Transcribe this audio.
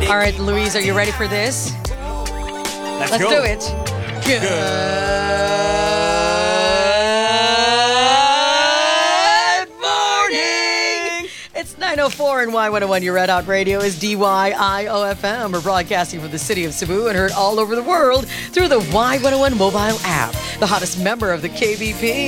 All right, Louise, are you ready for this? Let's do go. it. Good morning. It's 9:04 and Y101. Your Red Hot Radio is DYIOFM. We're broadcasting from the city of Cebu and heard all over the world through the Y101 mobile app, the hottest member of the KBP.